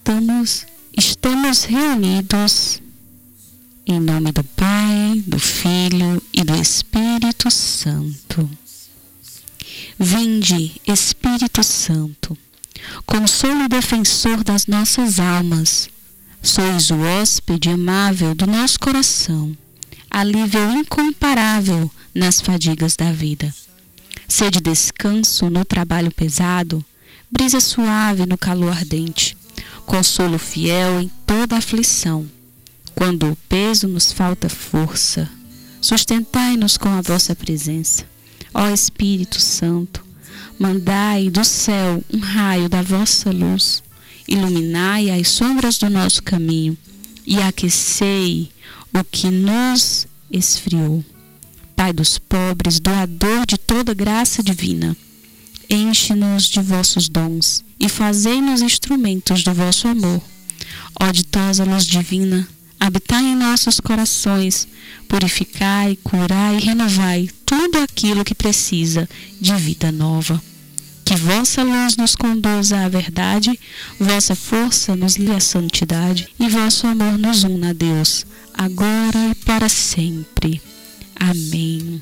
estamos reunidos em nome do Pai, do Filho e do Espírito Santo. Vinde, Espírito Santo, consolo e defensor das nossas almas. Sois o hóspede amável do nosso coração, alívio incomparável nas fadigas da vida. Sede descanso no trabalho pesado, brisa suave no calor ardente, consolo fiel em toda aflição. Quando o peso nos falta força, sustentai-nos com a vossa presença. Ó Espírito Santo, mandai do céu um raio da vossa luz, iluminai as sombras do nosso caminho e aquecei o que nos esfriou. Pai dos pobres, doador de toda graça divina, enche-nos de vossos dons e fazei-nos instrumentos do vosso amor. Ó ditosa luz divina, habitai em nossos corações, purificai, curai e renovai tudo aquilo que precisa de vida nova. Que vossa luz nos conduza à verdade, vossa força nos guie à santidade e vosso amor nos una a Deus, agora e para sempre. Amém.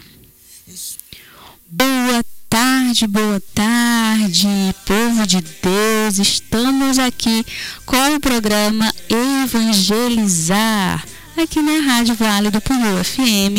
Boa tarde, povo de Deus. Estamos aqui com o programa Evangelizar, aqui na Rádio Vale do Punhal FM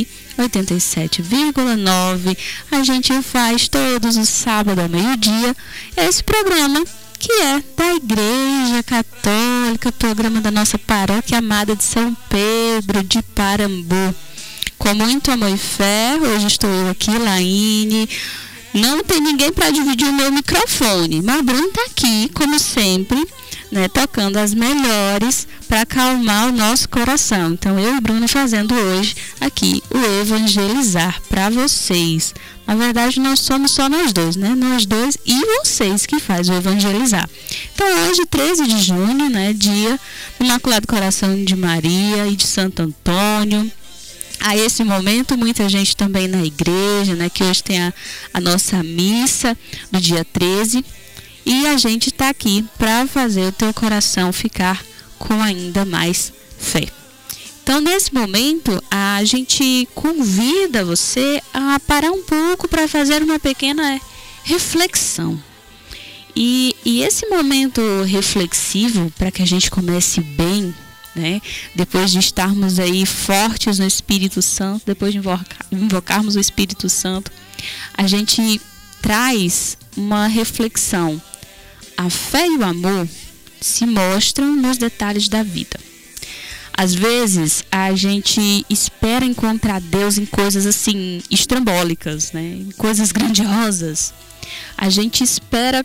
87,9. A gente faz todos os sábados ao meio-dia esse programa que é da Igreja Católica, programa da nossa paróquia amada de São Pedro de Parambu. Com muito amor e fé, hoje estou eu aqui, Laine. Não tem ninguém para dividir o meu microfone, mas o Bruno está aqui, como sempre, né, tocando as melhores para acalmar o nosso coração. Então, eu e o Bruno fazendo hoje aqui o Evangelizar para vocês. Na verdade, nós somos só nós dois, né? Nós dois e vocês que faz o Evangelizar. Então, hoje, 13 de junho, né, dia do Imaculado Coração de Maria e de Santo Antônio. A esse momento, muita gente também na igreja, né, que hoje tem a nossa missa do dia 13. E a gente está aqui para fazer o teu coração ficar com ainda mais fé. Então, nesse momento, a gente convida você a parar um pouco para fazer uma pequena reflexão. E esse momento reflexivo, para que a gente comece bem, né? Depois de estarmos aí fortes no Espírito Santo, depois de invocarmos o Espírito Santo, a gente traz uma reflexão. A fé e o amor se mostram nos detalhes da vida. Às vezes, a gente espera encontrar Deus em coisas assim, estrambólicas, né? Em coisas grandiosas. A gente espera,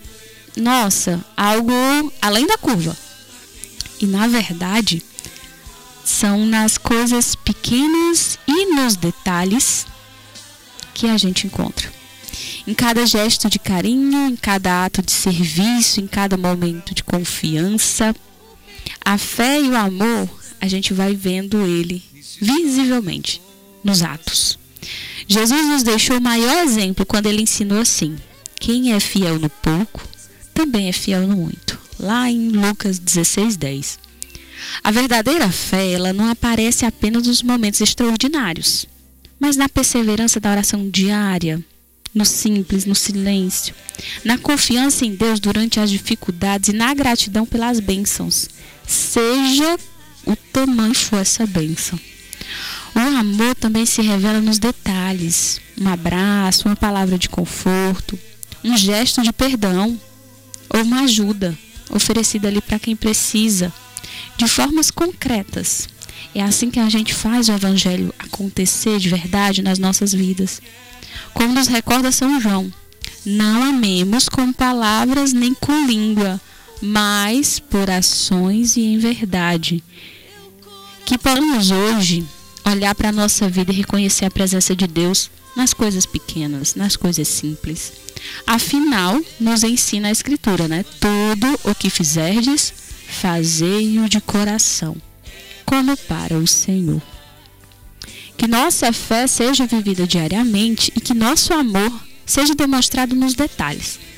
algo além da curva. E, na verdade, são nas coisas pequenas e nos detalhes que a gente encontra. Em cada gesto de carinho, em cada ato de serviço, em cada momento de confiança, a fé e o amor, a gente vai vendo ele visivelmente nos atos. Jesus nos deixou o maior exemplo quando ele ensinou assim: quem é fiel no pouco, também é fiel no muito. Lá em Lucas 16:10. A verdadeira fé, ela não aparece apenas nos momentos extraordinários, mas na perseverança da oração diária, no simples, no silêncio, na confiança em Deus durante as dificuldades e na gratidão pelas bênçãos, seja o tamanho for essa bênção. O amor também se revela nos detalhes: um abraço, uma palavra de conforto, um gesto de perdão ou uma ajuda oferecida ali para quem precisa, de formas concretas. É assim que a gente faz o Evangelho acontecer de verdade nas nossas vidas. Como nos recorda São João: não amemos com palavras nem com língua, mas por ações e em verdade. Que possamos hoje olhar para a nossa vida e reconhecer a presença de Deus nas coisas pequenas, nas coisas simples. Afinal, nos ensina a Escritura, né? Tudo o que fizerdes, fazei-o de coração, como para o Senhor. Que nossa fé seja vivida diariamente e que nosso amor seja demonstrado nos detalhes,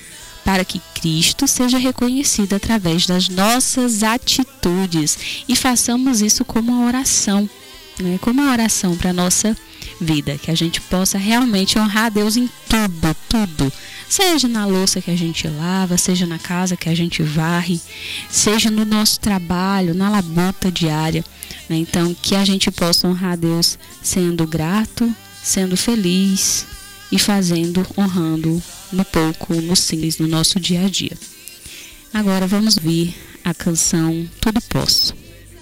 para que Cristo seja reconhecido através das nossas atitudes, e façamos isso como uma oração, né? Como uma oração para a nossa vida, que a gente possa realmente honrar a Deus em tudo, seja na louça que a gente lava, seja na casa que a gente varre, seja no nosso trabalho, na labuta diária, né? Então, que a gente possa honrar a Deus sendo grato, sendo feliz e honrando no pouco, no simples, no nosso dia a dia. Agora vamos ouvir a canção Tudo Posso.